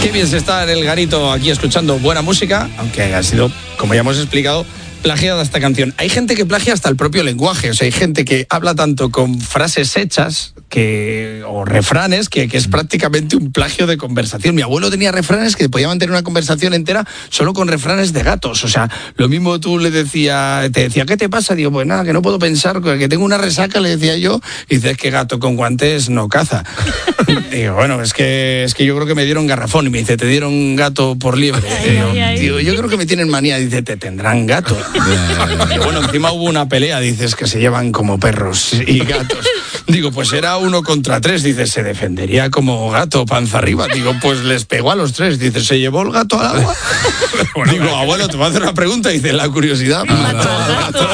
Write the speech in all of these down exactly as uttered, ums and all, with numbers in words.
Qué bien se está en el garito aquí escuchando buena música, aunque ha sido, como ya hemos explicado, plagiada esta canción. Hay gente que plagia hasta el propio lenguaje, o sea, hay gente que habla tanto con frases hechas que, o refranes que, que es prácticamente un plagio de conversación. Mi abuelo tenía refranes que podía mantener una conversación entera solo con refranes de gatos. O sea, lo mismo tú le decía, te decía, ¿qué te pasa? Digo, pues nada, que no puedo pensar, que tengo una resaca, le decía yo, y dices que gato con guantes no caza. Digo, bueno, es que, es que yo creo que me dieron garrafón. Y me dice, ¿te dieron gato por liebre? Ay, digo, ay, ay. digo, yo creo que me tienen manía. Dice, te tendrán gato. Y bueno, encima hubo una pelea, dices, que se llevan como perros y gatos. Digo, pues era uno contra tres. Dices, se defendería como gato, panza arriba. Digo, pues les pegó a los tres. Dices, ¿se llevó el gato al agua? Bueno, digo, abuelo, te voy a hacer una pregunta. Dice, la curiosidad mató al gato.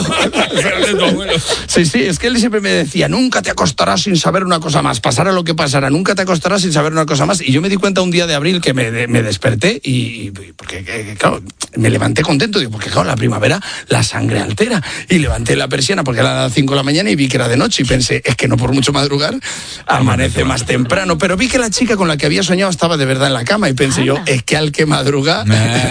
Sí, sí, es que él siempre me decía, nunca te acostarás sin saber una cosa más. Pasara lo que pasara, nunca te acostarás sin saber una cosa más. Y yo me di cuenta un día de abril que me, de, me desperté y, porque, que, claro, me levanté contento. Digo, porque claro, la primavera la sangre altera. Y levanté la persiana porque era las cinco de la mañana y vi que era de noche. Y pensé, es que no por mucho madrugar, amanece más temprano. Pero vi que la chica con la que había soñado estaba de verdad en la cama. Y pensé yo, es que al que madruga,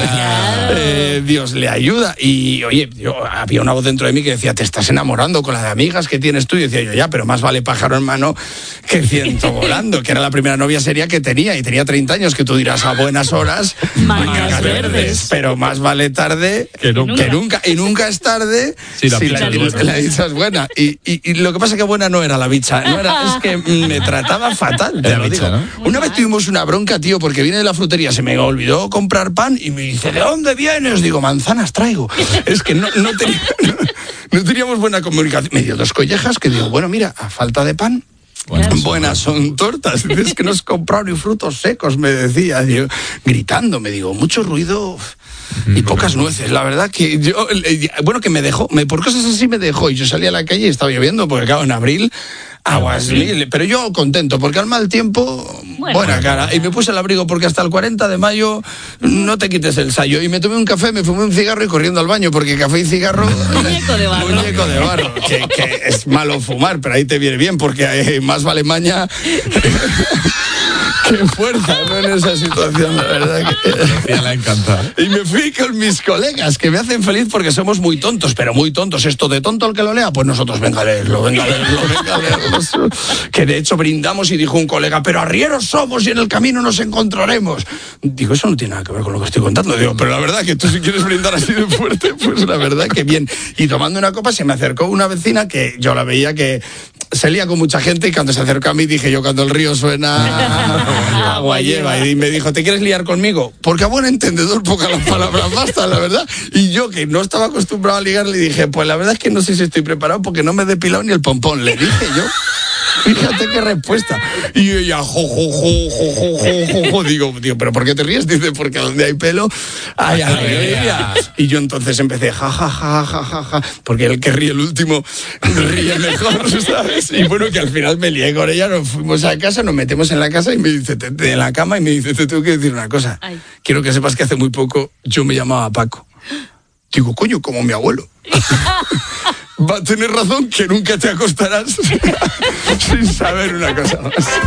eh, Dios le ayuda. Y oye, yo, había una voz dentro de mí que decía, te estás enamorando con la de amigas que tienes tú. Y decía yo, ya, pero más vale pájaro en mano que ciento volando. Que era la primera novia seria que tenía. Y tenía treinta años, que tú dirás, a buenas horas, Mañas verdes. Pero más vale tarde Que nunca. que nunca. Y nunca es tarde Sí, la si bicha la, es buena. la bicha es buena. Y, y, y lo que pasa es que buena no era la bicha. No era, es que me trataba fatal. Te La lo bicha, digo. ¿no? Una vez tuvimos una bronca, tío, porque vine de la frutería, se me olvidó comprar pan y me dice, ¿de dónde vienes? Digo, manzanas traigo. Es que no, no, tenía- no, no teníamos buena comunicación. Me dio dos collejas que digo, bueno, mira, a falta de pan, Buenas. buenas son tortas. Es que no has comprado ni frutos secos, me decía. Yo, gritando, me digo, mucho ruido y pocas nueces. La verdad que yo, eh, bueno, que me dejó, me, por cosas así me dejó. Y yo salí a la calle y estaba lloviendo, porque claro, en abril, aguas mil. Pero yo contento, porque al mal tiempo, Bueno. buena cara. Y me puse el abrigo, porque hasta el cuarenta de mayo no te quites el sayo. Y me tomé un café, me fumé un cigarro y corriendo al baño, porque café y cigarro... Muñeco de barro. Muñeco de barro. Que, que es malo fumar, pero ahí te viene bien, porque eh, más vale maña que fuerza, ¿no? En esa situación, la verdad que... Ya le ha encantado. Y me fui con mis colegas, que me hacen feliz porque somos muy tontos, pero muy tontos. Esto de tonto el que lo lea, pues nosotros, venga a leerlo, venga a leerlo, venga a leerlo. Que de hecho brindamos y dijo un colega, pero arrieros somos y en el camino nos encontraremos. Digo, eso no tiene nada que ver con lo que estoy contando. Digo, pero la verdad que tú si quieres brindar así de fuerte, pues la verdad que bien. Y tomando una copa se me acercó una vecina que yo la veía que se lía con mucha gente y cuando se acercó a mí dije yo, cuando el río suena, agua lleva. Y me dijo, ¿te quieres liar conmigo? Porque a buen entendedor pocas las palabras bastan, la verdad. Y yo, que no estaba acostumbrado a ligar, le dije, pues la verdad es que no sé si estoy preparado porque no me he depilado ni el pompón. Le dije yo. Fíjate qué respuesta. Y ella, jo, jo, jo, jo, jo, jo, jo, jo. Digo, digo, ¿pero por qué te ríes? Dice, porque donde hay pelo hay alegría. Y yo entonces empecé, ja, ja, ja, ja, ja, ja, porque el que ríe el último ríe mejor, ¿sabes? Y bueno, que al final me lié con ella, nos fuimos a casa, nos metemos en la casa y me dice, te, te- en la cama, y me dice, te tengo que decir una cosa. Ay. Quiero que sepas que hace muy poco yo me llamaba Paco. Digo, coño, como mi abuelo. Va a tener razón que nunca te acostarás sin saber una cosa más.